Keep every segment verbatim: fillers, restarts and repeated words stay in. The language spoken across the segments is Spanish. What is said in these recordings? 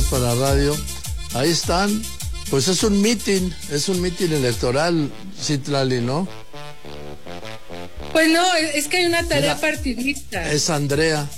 para radio. Ahí están. Pues es un mitin, es un mitin electoral, Citlali, ¿no? Pues no, es que hay una tarea Mira, partidista. Es Andrea.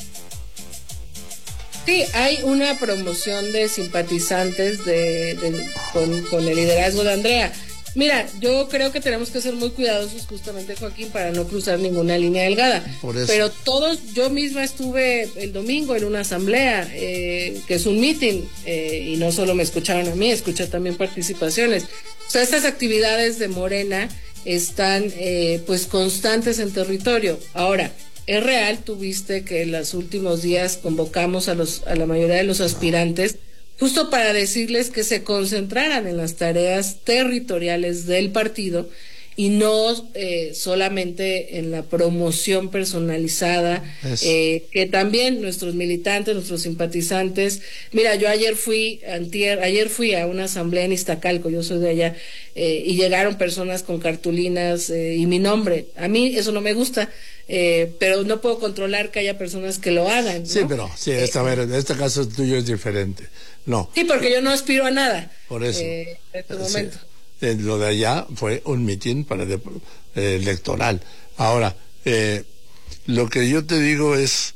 Sí, hay una promoción de simpatizantes de, de con, con el liderazgo de Andrea. Mira, yo creo que tenemos que ser muy cuidadosos justamente, Joaquín, para no cruzar ninguna línea delgada. Por eso. Pero todos, yo misma estuve el domingo en una asamblea, eh, que es un meeting, eh, y no solo me escucharon a mí, escuché también participaciones. O sea, estas actividades de Morena están eh, pues constantes en territorio. Ahora, es real, tuviste que en los últimos días convocamos a los a la mayoría de los aspirantes justo para decirles que se concentraran en las tareas territoriales del partido y no eh, solamente en la promoción personalizada, eh, que también nuestros militantes, nuestros simpatizantes, mira, yo ayer fui, antier, ayer fui a una asamblea en Iztacalco, yo soy de allá, eh, y llegaron personas con cartulinas eh, y mi nombre. A mí eso no me gusta, eh, pero no puedo controlar que haya personas que lo hagan, ¿no? Sí, pero sí, esta, eh, a ver, en este caso tuyo es diferente. No. Sí, porque yo no aspiro a nada. Por eso. Eh, en este momento. Sí. Eh, lo de allá fue un mitin para de, eh, electoral. Ahora, eh, lo que yo te digo es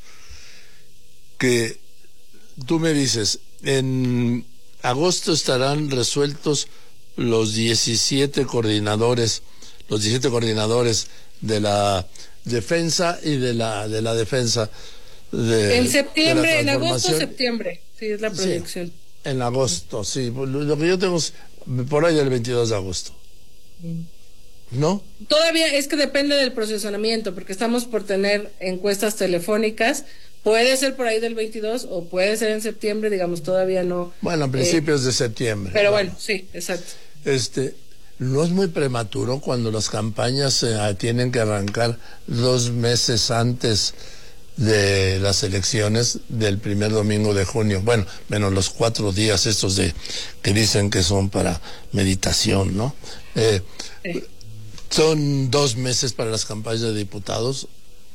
que tú me dices, en agosto estarán resueltos los diecisiete coordinadores, los diecisiete coordinadores de la defensa y de la de la defensa. De, en septiembre, de en agosto, septiembre, sí, es la proyección. Sí, en agosto, sí. Lo que yo tengo es por ahí del veintidós de agosto. ¿No? Todavía es que depende del procesionamiento, porque estamos por tener encuestas telefónicas. Puede ser por ahí del veintidós o puede ser en septiembre, digamos, todavía no. Bueno, a principios eh, de septiembre. Pero bueno, bueno, sí, exacto. Este, ¿no es muy prematuro cuando las campañas eh, tienen que arrancar dos meses antes de las elecciones del primer domingo de junio? Bueno, menos los cuatro días estos de que dicen que son para meditación, ¿no? Eh, sí. Son dos meses para las campañas de diputados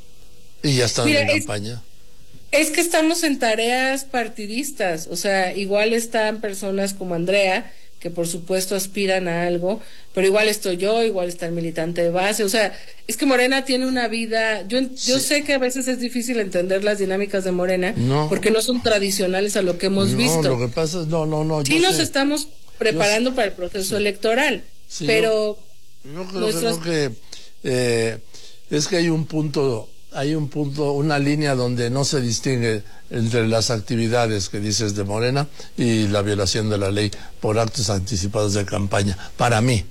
y ya están Mira, en es, campaña. Es que estamos en tareas partidistas, o sea, igual están personas como Andrea, que por supuesto aspiran a algo, pero igual estoy yo, igual está el militante de base, o sea, es que Morena tiene una vida, yo yo sí. sé que a veces es difícil entender las dinámicas de Morena, no. porque no son tradicionales a lo que hemos no, visto. No, lo que pasa es, no, no, no. Sí nos sé. estamos preparando yo para el proceso sí. electoral, sí, pero... Yo, yo creo, nuestros... creo que eh, es que hay un punto... hay un punto, una línea donde no se distingue entre las actividades que dices de Morena y la violación de la ley por actos anticipados de campaña, para mí.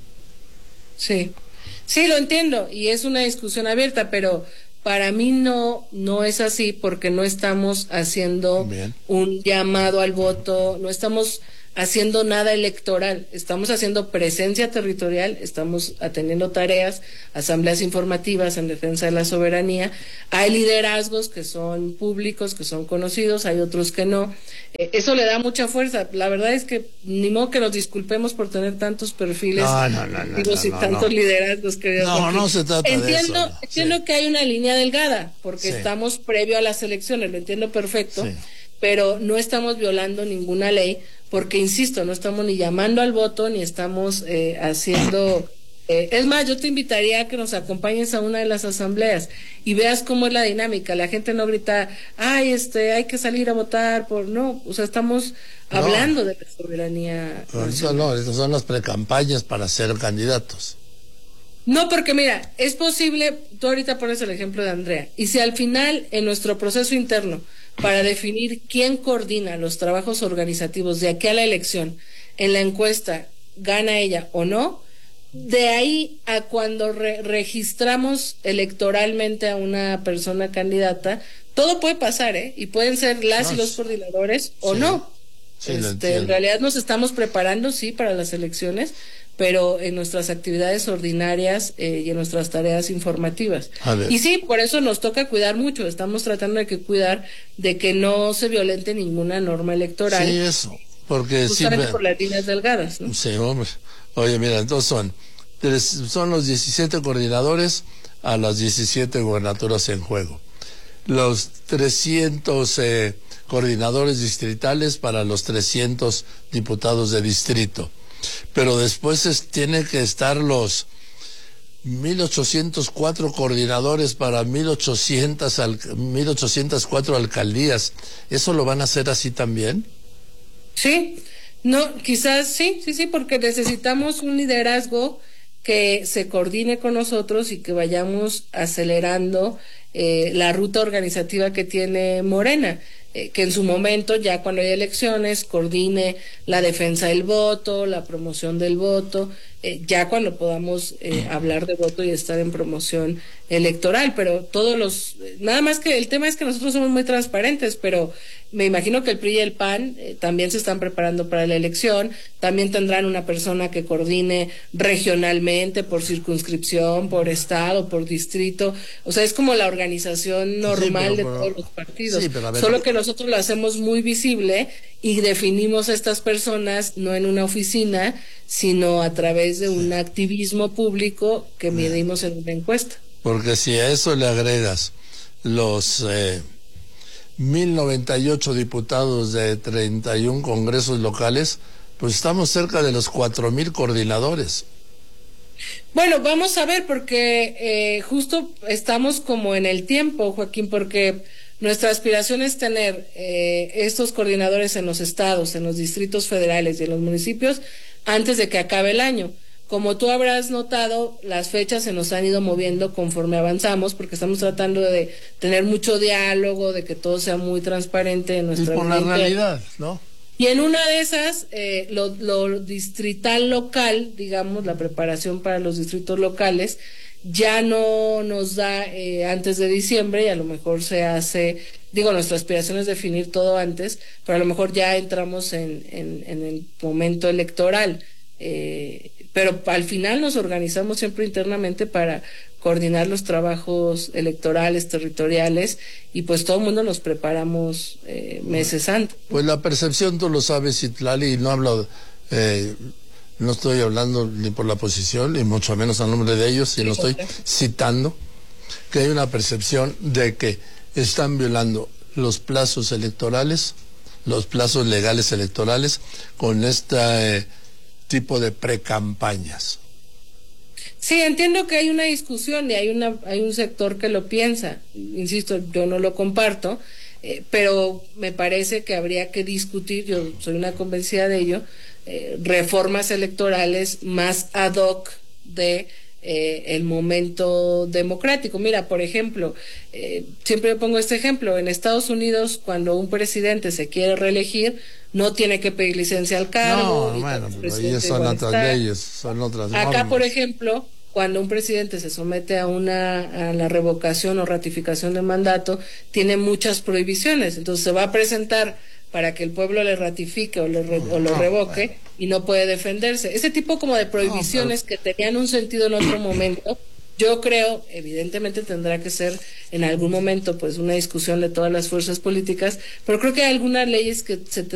Sí, sí, lo entiendo, y es una discusión abierta, pero para mí no, no es así, porque no estamos haciendo Bien. un llamado al voto, no estamos haciendo nada electoral, estamos haciendo presencia territorial, estamos atendiendo tareas, asambleas informativas en defensa de la soberanía. Hay liderazgos que son públicos, que son conocidos, hay otros que no. Eh, eso le da mucha fuerza. La verdad es que ni modo que nos disculpemos por tener tantos perfiles no, no, no, no, y no, tantos no. liderazgos que no, no se trata entiendo, de eso. Entiendo sí. que hay una línea delgada, porque sí. estamos previo a las elecciones, lo entiendo perfecto, sí. pero no estamos violando ninguna ley, porque insisto, no estamos ni llamando al voto, ni estamos eh, haciendo... Eh, es más, yo te invitaría a que nos acompañes a una de las asambleas y veas cómo es la dinámica. La gente no grita, ay, este, hay que salir a votar, por no, o sea, estamos no. hablando de la soberanía. No, eso no, esas son las precampañas para ser candidatos. No, porque mira, es posible, tú ahorita pones el ejemplo de Andrea, y si al final, en nuestro proceso interno, para definir quién coordina los trabajos organizativos de aquí a la elección, en la encuesta gana ella o no, de ahí a cuando re registramos electoralmente a una persona candidata, todo puede pasar, ¿eh? Y pueden ser las no, y los coordinadores sí, o no. Sí, este, en realidad nos estamos preparando, sí, para las elecciones, pero en nuestras actividades ordinarias eh, y en nuestras tareas informativas. Y sí, por eso nos toca cuidar mucho, estamos tratando de que cuidar de que no se violente ninguna norma electoral. Sí, eso, porque justamente sí, por las líneas delgadas, ¿no? Sí, hombre. Oye, mira, entonces son, son los diecisiete coordinadores a las diecisiete gubernaturas en juego. Los trescientos eh, coordinadores distritales para los trescientos diputados de distrito. Pero después es, tiene que estar los mil ochocientos cuatro coordinadores para mil ochocientos, mil ochocientos cuatro alcaldías. ¿Eso lo van a hacer así también? Sí, no, quizás sí, sí, sí, porque necesitamos un liderazgo que se coordine con nosotros y que vayamos acelerando eh, la ruta organizativa que tiene Morena, eh, que en su momento, ya cuando haya elecciones, coordine la defensa del voto, la promoción del voto, eh, ya cuando podamos eh, hablar de voto y estar en promoción electoral, pero todos los, nada más que el tema es que nosotros somos muy transparentes, pero me imagino que el P R I y el P A N eh, también se están preparando para la elección, también tendrán una persona que coordine regionalmente, por circunscripción, por estado, por distrito, o sea, es como la organización normal sí, pero, de todos los partidos, sí, ver, solo que nosotros lo hacemos muy visible y definimos a estas personas no en una oficina, sino a través de un activismo público que medimos en una encuesta. Porque si a eso le agregas los eh, mil noventa y ocho diputados de treinta y un congresos locales, pues estamos cerca de los cuatro mil coordinadores. Bueno, vamos a ver, porque eh, justo estamos como en el tiempo, Joaquín, porque nuestra aspiración es tener eh, estos coordinadores en los estados, en los distritos federales y en los municipios antes de que acabe el año. Como tú habrás notado, las fechas se nos han ido moviendo conforme avanzamos, porque estamos tratando de tener mucho diálogo, de que todo sea muy transparente en nuestra vida. Y por la realidad, ¿no? Y en una de esas, eh, lo, lo distrital local, digamos, la preparación para los distritos locales, ya no nos da eh, antes de diciembre, y a lo mejor se hace, digo, nuestra aspiración es definir todo antes, pero a lo mejor ya entramos en, en, en el momento electoral. Eh, pero al final nos organizamos siempre internamente para coordinar los trabajos electorales, territoriales, y pues todo el mundo nos preparamos eh, meses antes. Pues la percepción, tú lo sabes, Citlali, y no hablo, eh, no estoy hablando ni por la posición, ni mucho menos a nombre de ellos, sino sí, estoy citando que hay una percepción de que están violando los plazos electorales, los plazos legales electorales, con esta... Eh, tipo de precampañas. Sí, entiendo que hay una discusión y hay una hay un sector que lo piensa. Insisto, yo no lo comparto, eh, pero me parece que habría que discutir, yo soy una convencida de ello, eh, reformas electorales más ad hoc de eh, el momento democrático. Mira, por ejemplo, eh, siempre pongo este ejemplo, en Estados Unidos, cuando un presidente se quiere reelegir, no tiene que pedir licencia al cargo. No, bueno, pero ellos son otras leyes, son otras normas. Acá, por ejemplo, cuando un presidente se somete a una a la revocación o ratificación de mandato, tiene muchas prohibiciones. Entonces se va a presentar para que el pueblo le ratifique o, le re, o lo revoque, bueno, y no puede defenderse. Ese tipo como de prohibiciones no, pero... que tenían un sentido en otro momento, yo creo, evidentemente tendrá que ser en algún momento pues una discusión de todas las fuerzas políticas, pero creo que hay algunas leyes que se